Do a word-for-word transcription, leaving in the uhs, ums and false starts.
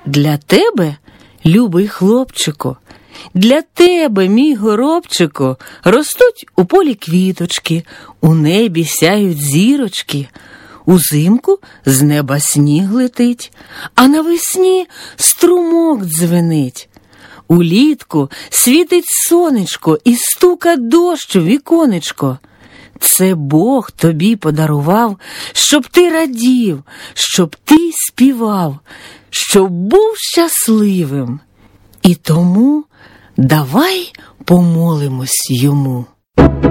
Для тебе, любий хлопчику, для тебе, мій горобчику, ростуть у полі квіточки, у небі сяють зірочки. Узимку з неба сніг летить, а навесні струмок дзвенить. Улітку світить сонечко і стука дощ у віконечко. Це Бог тобі подарував, щоб ти радів, щоб ти співав, щоб був щасливим. І тому давай помолимось йому.